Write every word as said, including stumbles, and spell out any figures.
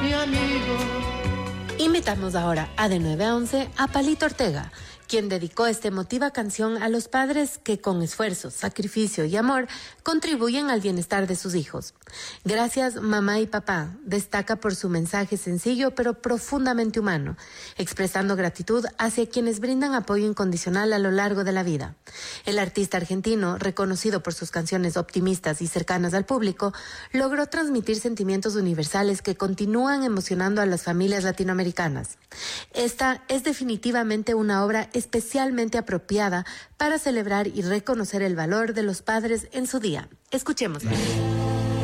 mi amigo. Invitamos ahora a De nueve a once a Palito Ortega, quien dedicó esta emotiva canción a los padres que con esfuerzo, sacrificio y amor contribuyen al bienestar de sus hijos. Gracias, mamá y papá, destaca por su mensaje sencillo pero profundamente humano, expresando gratitud hacia quienes brindan apoyo incondicional a lo largo de la vida. El artista argentino, reconocido por sus canciones optimistas y cercanas al público, logró transmitir sentimientos universales que continúan emocionando a las familias latinoamericanas. Esta es definitivamente una obra especialmente apropiada para celebrar y reconocer el valor de los padres en su día. Escuchémosla.